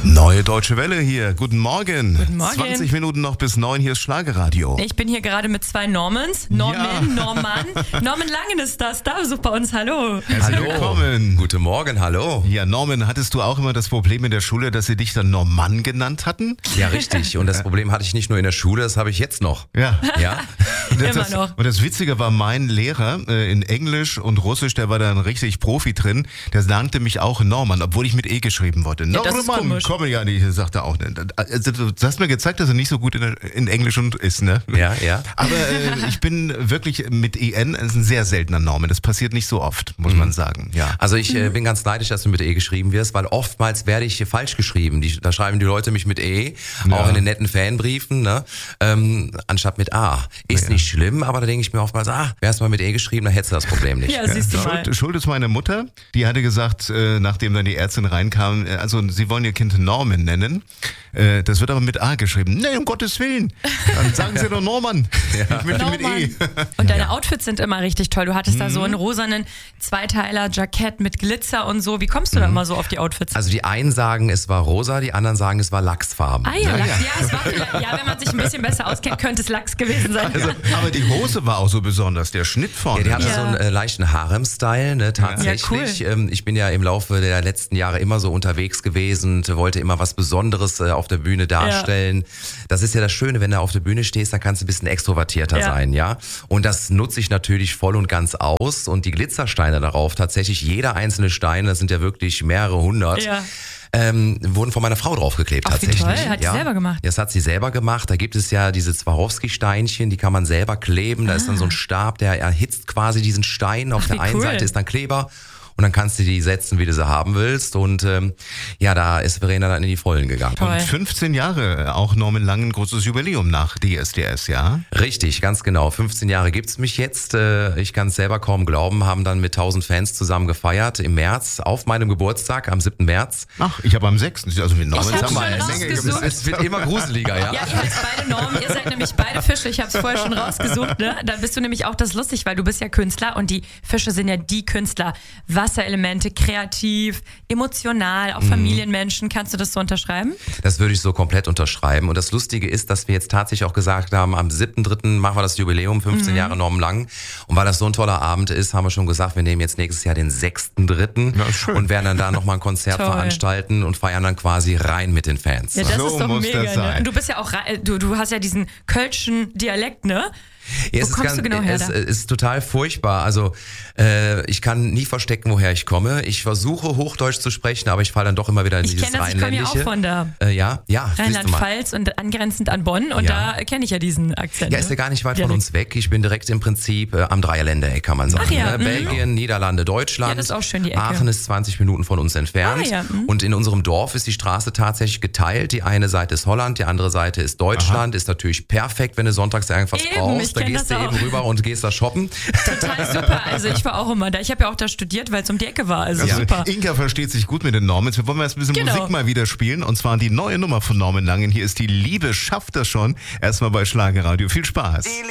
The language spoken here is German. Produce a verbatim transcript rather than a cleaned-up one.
Neue Deutsche Welle hier. Guten Morgen. Guten Morgen. zwanzig Minuten noch bis neun. Hier ist Schlagerradio. Ich bin hier gerade mit zwei Normans. Norman, Ja. Norman. Norman Langen ist das. Da besucht bei uns. Hallo. Herzlich willkommen. Guten Morgen, hallo. Ja, Norman, hattest du auch immer das Problem in der Schule, dass sie dich dann Norman genannt hatten? Ja, richtig. Und das Problem hatte ich nicht nur in der Schule, das habe ich jetzt noch. Ja. Ja? Und das, Immer das, noch. Und das Witzige war, mein Lehrer äh, in Englisch und Russisch, der war dann richtig Profi drin, der nannte mich auch Norman, obwohl ich mit E geschrieben wurde. Ja, das ist Norman, komisch. komm ja nicht, sagt er auch. Also, du hast mir gezeigt, dass er nicht so gut in, in Englisch und ist, ne? Ja, ja. Aber äh, ich bin wirklich mit E N, das ist ein sehr seltener Norman. Das passiert nicht so oft, muss man sagen. Ja. Also ich äh, bin ganz neidisch, dass du mit E geschrieben wirst, weil oftmals werde ich falsch geschrieben. Die, da schreiben die Leute mich mit E, Ja. auch in den netten Fanbriefen, ne? ähm, anstatt mit A. Ist Ja. nicht schlimm, aber da denke ich mir oftmals, ah, wärst mal mit E geschrieben, dann hättest du das Problem nicht. Ja, siehst du mal. Schuld, Schuld ist meine Mutter, die hatte gesagt, äh, nachdem dann die Ärztin reinkam, äh, also sie wollen ihr Kind Norman nennen, äh, das wird aber mit A geschrieben. Nee, um Gottes Willen, dann sagen sie doch Norman. Ich möchte mit E. Und deine Outfits sind immer richtig toll. Du hattest da so einen rosanen Zweiteiler-Jackett mit Glitzer und so. Wie kommst du da immer so auf die Outfits? Also die einen sagen, es war rosa, die anderen sagen, es war Lachsfarben. Ah ja, Lachs. Ja, es war vielleicht, ja, wenn man sich ein bisschen besser auskennt, könnte es Lachs gewesen sein. Also, aber die Hose war auch so besonders, der Schnitt vorne. Ja, die hatte Ja. so einen äh, leichten Harem-Style, ne, tatsächlich. Ja, cool. ähm, ich bin ja im Laufe der letzten Jahre immer so unterwegs gewesen, wollte immer was Besonderes äh, auf der Bühne darstellen. Das ist ja das Schöne, wenn du auf der Bühne stehst, dann kannst du ein bisschen extrovertierter Ja. sein, ja. Und das nutze ich natürlich voll und ganz aus. Und die Glitzersteine darauf, tatsächlich jeder einzelne Stein, das sind ja wirklich mehrere hundert, Ja. Ähm, wurden von meiner Frau draufgeklebt. Ach, wie tatsächlich. toll. Hat sie selber gemacht? Ja, das hat sie selber gemacht. Da gibt es ja diese Swarovski-Steinchen, die kann man selber kleben. Da ist dann so ein Stab, der erhitzt quasi diesen Stein. Auf Ach, der wie einen cool. Seite ist dann Kleber. Und dann kannst du die setzen, wie du sie haben willst. Und ähm, ja, da ist Verena dann in die Vollen gegangen. Toll. fünfzehn Jahre, auch Norman Langen, großes Jubiläum nach D S D S, ja? Richtig, ganz genau. fünfzehn Jahre gibt's mich jetzt. Äh, Ich kann es selber kaum glauben, haben dann mit tausend Fans zusammen gefeiert im März auf meinem Geburtstag am siebten März. Ach, ich habe am sechsten Also mit Norman Ich hab haben wir schon eine Menge rausgesucht. gemacht. Es wird immer gruseliger, ja? Ja, ihr heißt beide Normen, ihr seid nämlich beide Fische. Ich habe es vorher schon rausgesucht. Ne? Dann bist du nämlich auch, das ist lustig, weil du bist ja Künstler und die Fische sind ja die Künstler. Wasserelemente, kreativ, emotional, auch Familienmenschen. Kannst du das so unterschreiben? Das würde ich so komplett unterschreiben. Und das Lustige ist, dass wir jetzt tatsächlich auch gesagt haben, am siebten dritten machen wir das Jubiläum, fünfzehn Jahre Norman Lang. Und weil das so ein toller Abend ist, haben wir schon gesagt, wir nehmen jetzt nächstes Jahr den sechsten dritten Ja, schön. und werden dann da nochmal ein Konzert Toll. veranstalten und feiern dann quasi rein mit den Fans. Ja, das So ist doch muss mega. das Ne? sein. Und du bist ja auch, rei- du, du hast ja diesen kölschen Dialekt, ne? Ja, Wo es ist kommst ganz, du genau her Es da? es ist total furchtbar. Also äh, ich kann nie verstecken, woher ich komme. Ich versuche Hochdeutsch zu sprechen, aber ich falle dann doch immer wieder in Ich dieses kenne das, ich komme ja Rheinländische. auch von da. Äh, ja, ja, siehst du mal. Rheinland-Pfalz und angrenzend an Bonn und Ja. da kenne ich ja diesen Akzent. Ja, ne? ist ja gar nicht weit von Dialekt. uns weg. Ich bin direkt im Prinzip äh, am Dreierländereck, kann man sagen. Ach ja, ne? mhm. Belgien, Niederlande, Deutschland. Ja, das ist auch schön, die Ecke. Aachen ist zwanzig Minuten von uns entfernt. Ah, ja, mhm. Und in unserem Dorf ist die Straße tatsächlich geteilt. Die eine Seite ist Holland, die andere Seite ist Deutschland. Ist natürlich perfekt, wenn du sonntags irgendwas Eben, ich brauchst. Da kenn gehst du das eben auch. rüber und gehst da shoppen. Total super. Also ich war auch immer da. Ich habe ja auch da studiert, weil es um die Ecke war. Also Also, super. Inka versteht sich gut mit den Normans. Wir wollen jetzt ein bisschen Genau. Musik mal wieder spielen. Und zwar die neue Nummer von Norman Langen. Hier ist die Liebe schafft das schon. Erstmal bei Schlagerradio. Viel Spaß.